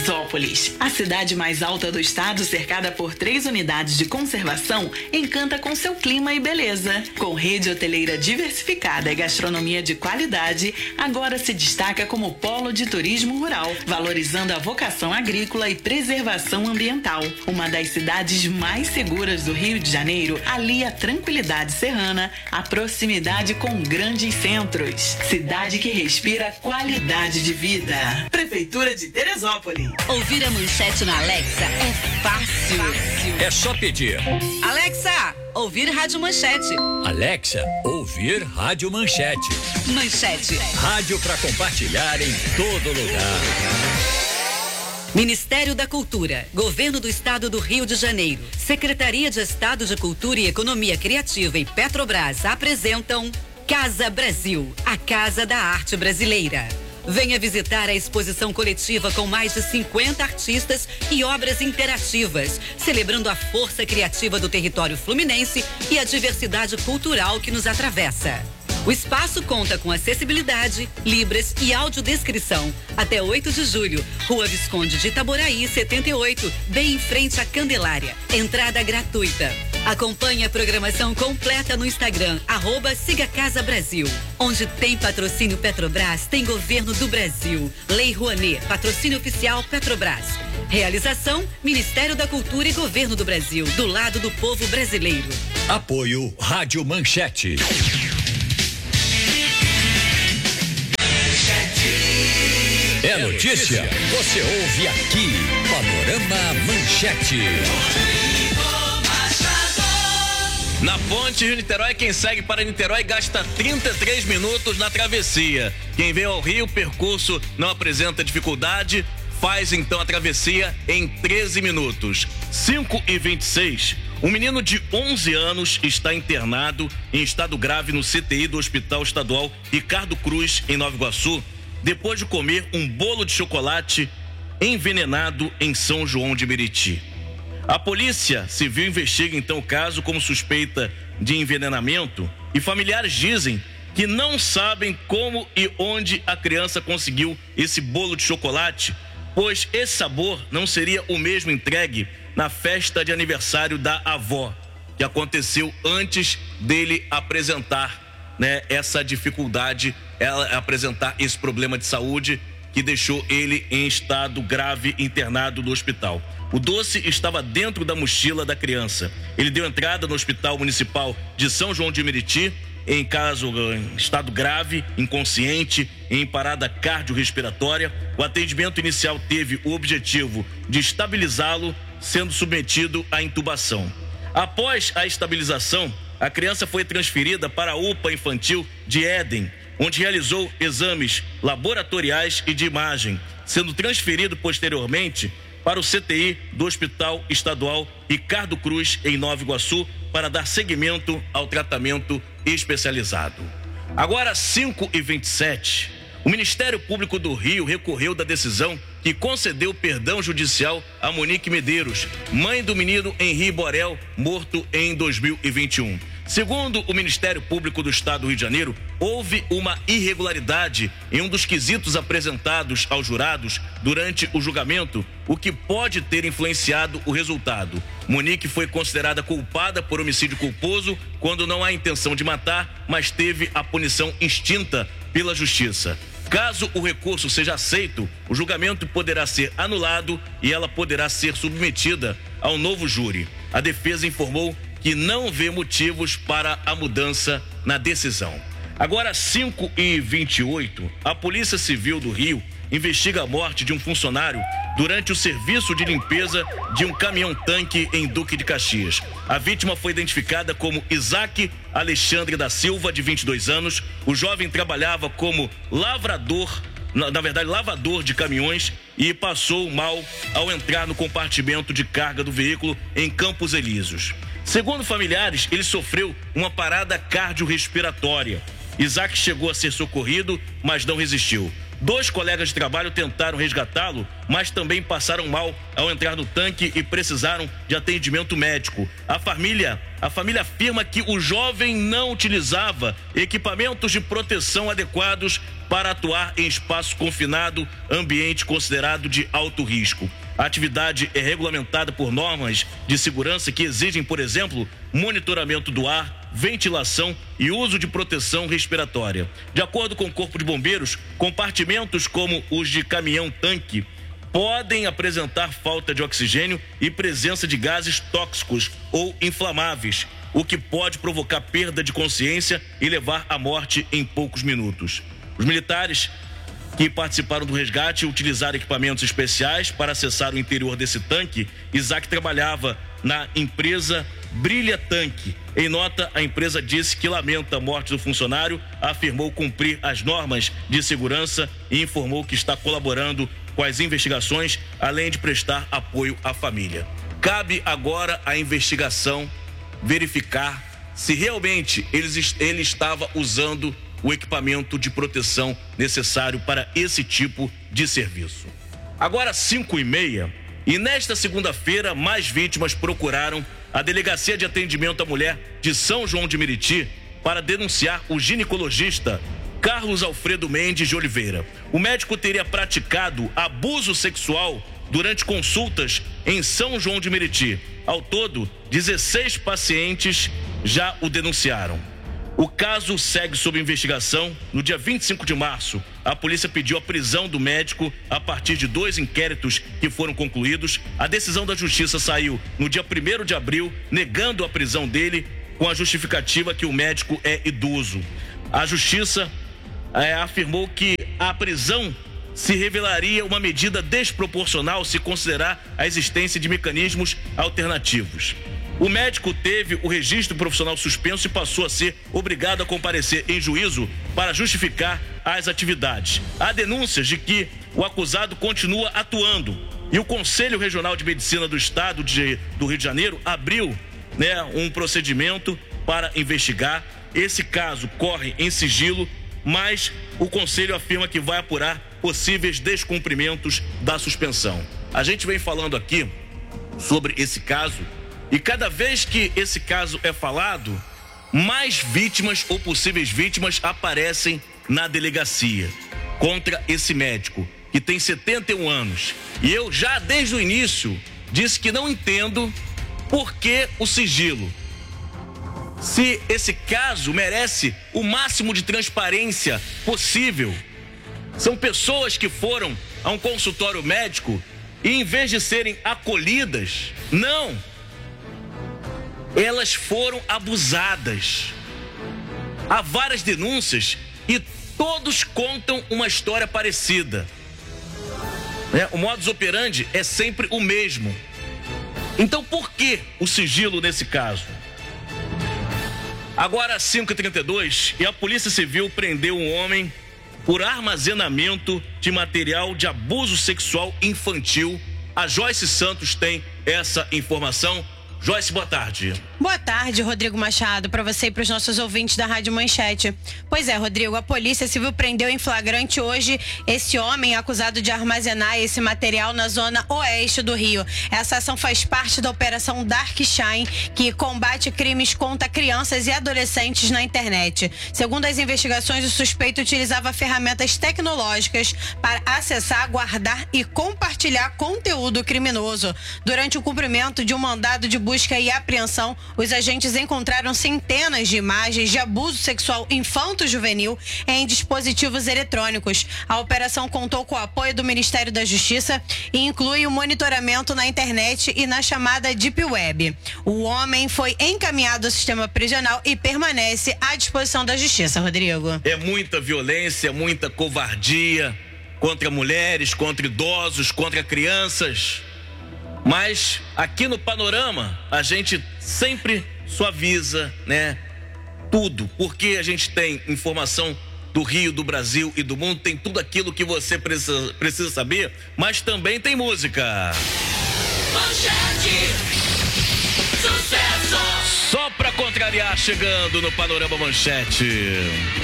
Teresópolis, a cidade mais alta do estado, cercada por 3 unidades de conservação, encanta com seu clima e beleza. Com rede hoteleira diversificada e gastronomia de qualidade, agora se destaca como polo de turismo rural, valorizando a vocação agrícola e preservação ambiental. Uma das cidades mais seguras do Rio de Janeiro, alia a tranquilidade serrana, a proximidade com grandes centros. Cidade que respira qualidade de vida. Prefeitura de Teresópolis. Ouvir a Manchete na Alexa é fácil. É só pedir. Alexa, ouvir Rádio Manchete. Alexa, ouvir Rádio Manchete. Manchete. Rádio para compartilhar em todo lugar. Ministério da Cultura, Governo do Estado do Rio de Janeiro, Secretaria de Estado de Cultura e Economia Criativa e Petrobras apresentam Casa Brasil, a Casa da Arte Brasileira. Venha visitar a exposição coletiva com mais de 50 artistas e obras interativas, celebrando a força criativa do território fluminense e a diversidade cultural que nos atravessa. O espaço conta com acessibilidade, libras e audiodescrição. Até 8 de julho, Rua Visconde de Itaboraí, 78, bem em frente à Candelária. Entrada gratuita. Acompanhe a programação completa no Instagram, @Siga Casa Brasil. Onde tem patrocínio Petrobras, tem Governo do Brasil. Lei Rouanet, patrocínio oficial Petrobras. Realização, Ministério da Cultura e Governo do Brasil, do lado do povo brasileiro. Apoio Rádio Manchete. É notícia, você ouve aqui. Panorama Manchete. Na ponte Rio-Niterói, quem segue para Niterói gasta 33 minutos na travessia. Quem vem ao Rio, percurso não apresenta dificuldade, faz então a travessia em 13 minutos. 5h26. Um menino de 11 anos está internado em estado grave no CTI do Hospital Estadual Ricardo Cruz, em Nova Iguaçu, depois de comer um bolo de chocolate envenenado em São João de Meriti. A Polícia Civil investiga então o caso como suspeita de envenenamento e familiares dizem que não sabem como e onde a criança conseguiu esse bolo de chocolate, pois esse sabor não seria o mesmo entregue na festa de aniversário da avó, que aconteceu antes dele apresentar, essa dificuldade, ela apresentar esse problema de saúde que deixou ele em estado grave internado no hospital. O doce estava dentro da mochila da criança. Ele deu entrada no Hospital Municipal de São João de Meriti em estado grave, inconsciente, em parada cardiorrespiratória. O atendimento inicial teve o objetivo de estabilizá-lo, sendo submetido à intubação. Após a estabilização, a criança foi transferida para a UPA infantil de Éden, onde realizou exames laboratoriais e de imagem, sendo transferido posteriormente para o CTI do Hospital Estadual Ricardo Cruz, em Nova Iguaçu, para dar seguimento ao tratamento especializado. Agora, 5h27, o Ministério Público do Rio recorreu da decisão que concedeu perdão judicial a Monique Medeiros, mãe do menino Henri Borel, morto em 2021. Segundo o Ministério Público do Estado do Rio de Janeiro, houve uma irregularidade em um dos quesitos apresentados aos jurados durante o julgamento, o que pode ter influenciado o resultado. Monique foi considerada culpada por homicídio culposo quando não há intenção de matar, mas teve a punição extinta pela Justiça. Caso o recurso seja aceito, o julgamento poderá ser anulado e ela poderá ser submetida ao novo júri. A defesa informou que não vê motivos para a mudança na decisão. Agora, 5h28, a Polícia Civil do Rio investiga a morte de um funcionário durante o serviço de limpeza de um caminhão-tanque em Duque de Caxias. A vítima foi identificada como Isaac Alexandre da Silva, de 22 anos. O jovem trabalhava como lavrador de caminhões e passou mal ao entrar no compartimento de carga do veículo em Campos Elíseos. Segundo familiares, ele sofreu uma parada cardiorrespiratória. Isaac chegou a ser socorrido, mas não resistiu. 2 colegas de trabalho tentaram resgatá-lo, mas também passaram mal ao entrar no tanque e precisaram de atendimento médico. A família afirma que o jovem não utilizava equipamentos de proteção adequados para atuar em espaço confinado, ambiente considerado de alto risco. A atividade é regulamentada por normas de segurança que exigem, por exemplo, monitoramento do ar, ventilação e uso de proteção respiratória. De acordo com o Corpo de Bombeiros, compartimentos como os de caminhão-tanque podem apresentar falta de oxigênio e presença de gases tóxicos ou inflamáveis, o que pode provocar perda de consciência e levar à morte em poucos minutos. Os militares que participaram do resgate utilizaram equipamentos especiais para acessar o interior desse tanque. Isaac trabalhava na empresa Brilha Tanque. Em nota, a empresa disse que lamenta a morte do funcionário, afirmou cumprir as normas de segurança e informou que está colaborando com as investigações, além de prestar apoio à família. Cabe agora à investigação verificar se realmente ele estava usando o equipamento de proteção necessário para esse tipo de serviço. Agora 5h30, e nesta segunda-feira mais vítimas procuraram a Delegacia de Atendimento à Mulher de São João de Meriti para denunciar o ginecologista Carlos Alfredo Mendes de Oliveira. O médico teria praticado abuso sexual durante consultas em São João de Meriti. Ao todo, 16 pacientes já o denunciaram. O caso segue sob investigação. No dia 25 de março, a polícia pediu a prisão do médico a partir de 2 inquéritos que foram concluídos. A decisão da justiça saiu no dia 1º de abril, negando a prisão dele com a justificativa que o médico é idoso. A justiça afirmou que a prisão se revelaria uma medida desproporcional se considerar a existência de mecanismos alternativos. O médico teve o registro profissional suspenso e passou a ser obrigado a comparecer em juízo para justificar as atividades. Há denúncias de que o acusado continua atuando e o Conselho Regional de Medicina do Estado do Rio de Janeiro abriu, um procedimento para investigar. Esse caso corre em sigilo, mas o Conselho afirma que vai apurar possíveis descumprimentos da suspensão. A gente vem falando aqui sobre esse caso. E cada vez que esse caso é falado, mais vítimas ou possíveis vítimas aparecem na delegacia contra esse médico, que tem 71 anos. E eu já desde o início disse que não entendo por que o sigilo. Se esse caso merece o máximo de transparência possível. São pessoas que foram a um consultório médico e em vez de serem acolhidas, não. Elas foram abusadas. Há várias denúncias e todos contam uma história parecida. O modus operandi é sempre o mesmo. Então por que o sigilo nesse caso? Agora 5h32 e a Polícia Civil prendeu um homem por armazenamento de material de abuso sexual infantil. A Joyce Santos tem essa informação. Joyce, boa tarde. Boa tarde, Rodrigo Machado, para você e para os nossos ouvintes da Rádio Manchete. Pois é, Rodrigo, a Polícia Civil prendeu em flagrante hoje esse homem acusado de armazenar esse material na zona oeste do Rio. Essa ação faz parte da Operação Darkshine, que combate crimes contra crianças e adolescentes na internet. Segundo as investigações, o suspeito utilizava ferramentas tecnológicas para acessar, guardar e compartilhar conteúdo criminoso. Durante o cumprimento de um mandado de busca e apreensão, os agentes encontraram centenas de imagens de abuso sexual infanto-juvenil em dispositivos eletrônicos. A operação contou com o apoio do Ministério da Justiça e inclui o monitoramento na internet e na chamada Deep Web. O homem foi encaminhado ao sistema prisional e permanece à disposição da Justiça, Rodrigo. É muita violência, muita covardia contra mulheres, contra idosos, contra crianças. Mas aqui no Panorama a gente sempre suaviza, tudo, porque a gente tem informação do Rio, do Brasil e do mundo, tem tudo aquilo que você precisa saber, mas também tem música. Manchete, sucesso! Só pra contrariar, chegando no Panorama Manchete.